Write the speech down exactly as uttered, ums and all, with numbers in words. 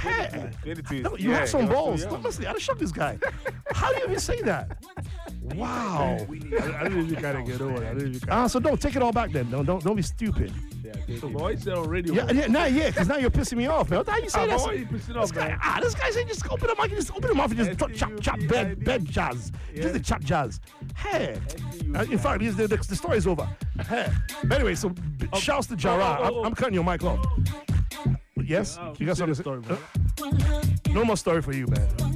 Hey, twenty-two. no, you Yeah, have some he was balls. too young. Honestly, I'd shock this guy. How do you even say that? Wow. I, I didn't even kind of get on. I didn't even. Kinda, Ah, so don't take it all back then. Don't don't don't be stupid. Yeah, okay, so, okay. but why you said on radio? Yeah, yeah, not yet, because now you're pissing me off, man. How you say Ah, that? but why you pissing off, This guy, man? ah, this guy said just open the mic, just open the mouth and just S chop, T U chop, P chop, I bed, D. bed jazz. Yeah. Just the chop jazz. Hey. S T U P I D. Uh, in fact, the, the, the story is over. Hey. Anyway, so b- shouts to Jara. oh, oh, oh. I'm, I'm cutting your mic off. Yes? Oh, you got say the something to story, say? man. Uh, no more story for you, man.